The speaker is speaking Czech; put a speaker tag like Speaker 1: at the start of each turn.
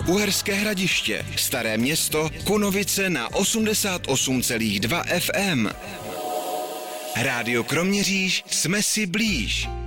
Speaker 1: Uherské Hradiště, Staré Město, Kunovice na 88,2 FM. Rádio Kroměříž, jsme si blíž.